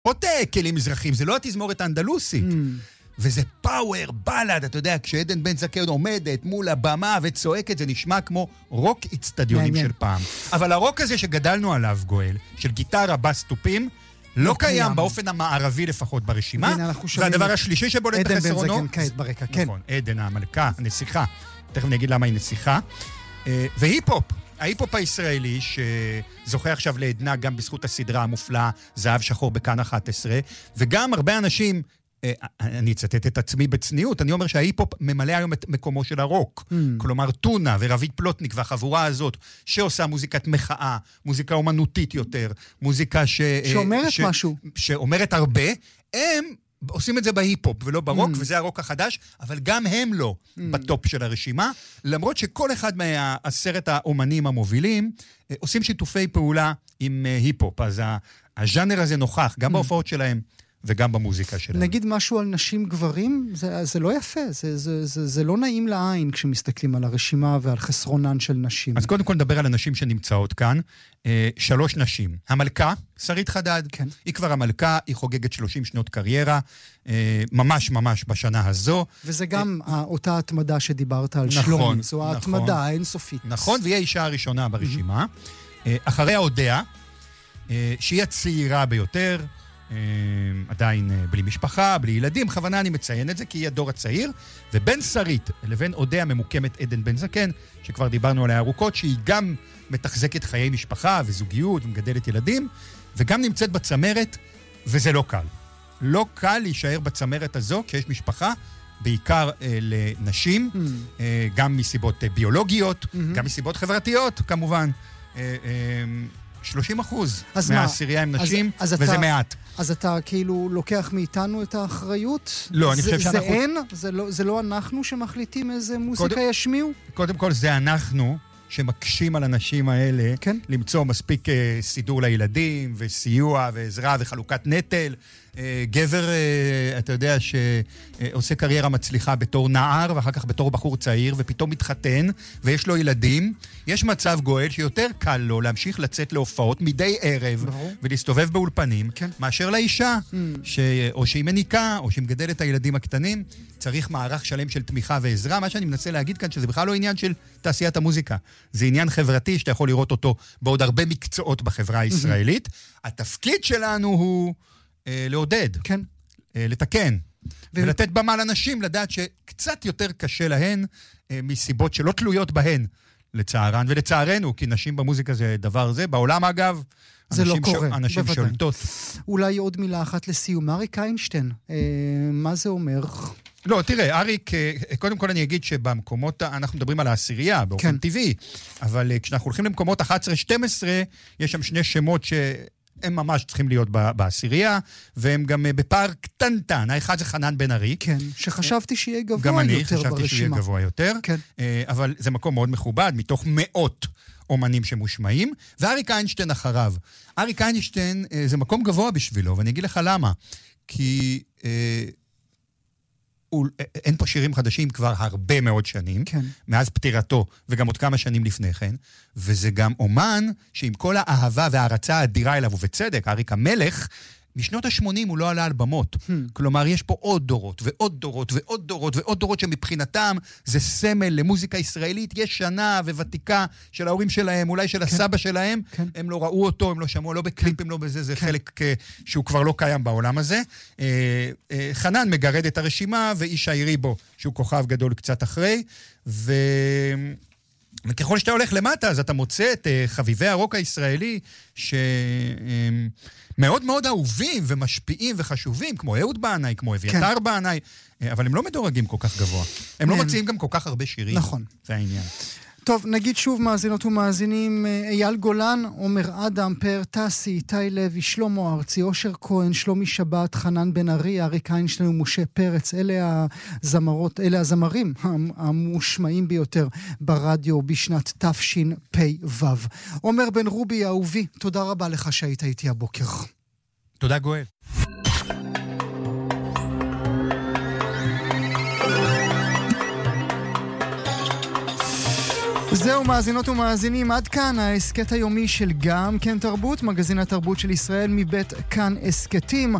עוד כלים מזרחים, זה לא התזמורת האנדלוסית. וזה פאוור, בלד, אתה יודע, כשעדן בן זקן עומדת מול הבמה וצועקת, זה נשמע כמו רוק אצטדיונים של פעם. אבל הרוק הזה שגדלנו עליו, גואל, של גיטרה, בס, תופים, לא קיים באופן המערבי לפחות ברשימה. והדבר השלישי שבולט בחסרונו... עדן בן זקן כעת ברקע, כן. נכון, עדן המלכה, הנסיכה. תכף נגיד למה היא נסיכה. והיפ-הופ. ההיפ-הופ הישראלי, שזוכה עכשיו לעדנה גם בזכות הסדרה המופלאה, זהב שחור בכאן 11, וגם הרבה אנשים, אני אצטט את עצמי בצניעות, אני אומר שההיפ-הופ ממלא היום את מקומו של הרוק. כלומר, טונה ורביד פלוטניק והחבורה הזאת, שעושה מוזיקת מחאה, מוזיקה אומנותית יותר, מוזיקה שאומרת משהו. שאומרת הרבה, הם עושים את זה בהיפ-הופ ולא ברוק, וזה הרוק החדש, אבל גם הם לא בטופ של הרשימה, למרות שכל אחד מהעשרת האומנים המובילים עושים שיתופי פעולה עם היפ-הופ, אז הז'אנר הזה נוכח, גם בהופעות שלהם וגם במוזיקה שלהם. נגיד משהו על נשים גברים, זה לא יפה, זה לא נעים לעין כשמסתכלים על הרשימה ועל חסרונן של נשים. אז קודם כל נדבר על הנשים שנמצאות כאן, 3 נשים. המלכה, שרית חדד, כן. היא כבר המלכה, היא חוגגת 30 שנות קריירה, ממש בשנה הזו. וזה גם אותה התמדה שדיברת על שלומי, זו ההתמדה האינסופית. נכון, והיא האישה הראשונה ברשימה. אחריה הודיה, שהיא הצעירה ביותר, עדיין בלי משפחה, בלי ילדים, בכוונה אני מציין את זה, כי היא הדור הצעיר, ובין שרית לבין הודיה ממוקמת עדן בן זקן, שכבר דיברנו עליה ארוכות, שהיא גם מתחזקת חיי משפחה וזוגיות ומגדלת ילדים, וגם נמצאת בצמרת, וזה לא קל. לא קל להישאר בצמרת הזו, כי יש משפחה, בעיקר לנשים, גם מסיבות ביולוגיות, גם מסיבות חברתיות, כמובן. 30% מהעשירייה הם נשים, וזה מעט. אז אתה כאילו לוקח מאיתנו את האחריות? לא, אני חושב שאנחנו... זה לא אנחנו שמחליטים איזה מוזיקה ישמיעו? קודם כל זה אנחנו שמקשים על אנשים האלה, כן? למצוא מספיק סידור לילדים, וסיוע, ועזרה, וחלוקת נטל. גבר, אתה יודע, שעושה קריירה מצליחה בתור נער, ואחר כך בתור בחור צעיר, ופתאום מתחתן, ויש לו ילדים. יש מצב גואל שיותר קל לו להמשיך לצאת להופעות מדי ערב, ולהסתובב באולפנים, כן. מאשר לאישה, או שהיא מניקה, או שהיא מגדלת את הילדים הקטנים, צריך מערך שלם של תמיכה ועזרה. מה שאני מנסה להגיד כאן, שזה בכלל לא עניין של תעשיית המוזיקה. זה עניין חברתי שאתה יכול לראות אותו בעוד הרבה מקצועות בחברה הישראלית. התפקיד שלנו הוא לעודד, כן. לתקן, ולתת במה לאנשים לדעת שקצת יותר קשה להן מסיבות שלא תלויות בהן, לצערן ולצערנו, כי נשים במוזיקה זה דבר זה. בעולם אגב, זה לא קורה, אנשים שולטות. אולי עוד מילה אחת לסיום. אריק איינשטיין, מה זה אומר? לא, תראה, אריק, קודם כל אני אגיד שבמקומות, אנחנו מדברים על העשירייה, באופן טבעי, אבל כשאנחנו הולכים למקומות 11-12, יש שם 2 שמות הם ממש צריכים להיות בעשירייה, והם גם בפער קטנטן. האחד זה חנן בן ארי. כן, שחשבתי שיהיה גבוה יותר ברשימה. גם אני חשבתי שיהיה גבוה יותר. כן. אבל זה מקום מאוד מכובד, מתוך 100 אומנים שמושמעים, ואריק איינשטיין אחריו. אריק איינשטיין זה מקום גבוה בשבילו, ואני אגיד לך למה. כי אין פה שירים חדשים כבר הרבה מאוד שנים, כן. מאז פטירתו, וגם עוד כמה שנים לפני כן, וזה גם אומן שעם כל האהבה וההרצה האדירה אליו, ובצדק, אריק המלך, משנות ה-80 הוא לא עלה על במות. כלומר, יש פה עוד דורות, ועוד דורות, ועוד דורות, ועוד דורות שמבחינתם זה סמל למוזיקה ישראלית ישנה וותיקה של ההורים שלהם, אולי של הסבא שלהם. הם לא ראו אותו, הם לא שמעו, לא בקליפים, לא בזה, זה חלק שהוא כבר לא קיים בעולם הזה. חנן מגרד את הרשימה, ואיש העירי בו, שהוא כוכב גדול קצת אחרי, וככל שאתה הולך למטה, אז אתה מוצא את חביבי הרוק הישראלי, מאוד מאוד אהובים ומשפיעים וחשובים, כמו אהוד בעיניי, כמו אביתר בעיניי, אבל הם לא מדורגים כל כך גבוה. הם לא מציעים גם כל כך הרבה שירים. נכון. זה העניין. טוב, נגיד שוב מאזינות ומאזינים, אייל גולן, עומר אדם, פאר טסי, איתי לוי, שלמה ארצי, אושר כהן, שלומי שבת, חנן בן ארי, אריק איינשטיין ומשה פרץ, אלה הזמרים המושמעים ביותר ברדיו בשנת תשפ"ו. עומר בן רובי, אהובי, תודה רבה לך שהיית איתי הבוקר. תודה גואל. וזהו, מאזינות ומאזינים, עד כאן ההסקט היומי של גם כן תרבות, מגזין התרבות של ישראל מבית כאן הסקטים.